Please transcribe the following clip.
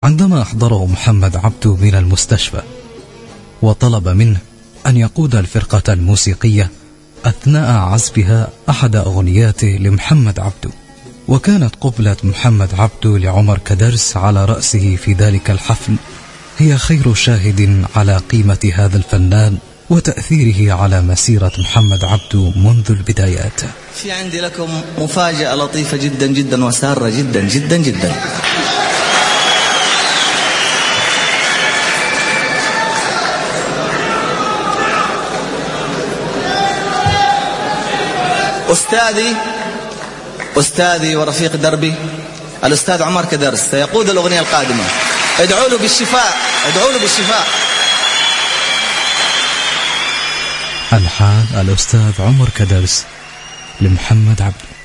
عندما أحضره محمد عبده من المستشفى وطلب منه أن يقود الفرقة الموسيقية أثناء عزفها أحد أغنياته لمحمد عبده. وكانت قبلة محمد عبده لعمر كدرس على رأسه في ذلك الحفل هي خير شاهد على قيمة هذا الفنان وتأثيره على مسيرة محمد عبده منذ البدايات. في عندي لكم مفاجأة لطيفة جدا جدا وسارة جدا جدا جدا. أستاذي ورفيق دربي الأستاذ عمر كدرس سيقود الأغنية القادمة. ادعوا له بالشفاء، ادعوا له بالشفاء. ألحان الأستاذ عمر كدرس لمحمد عبده.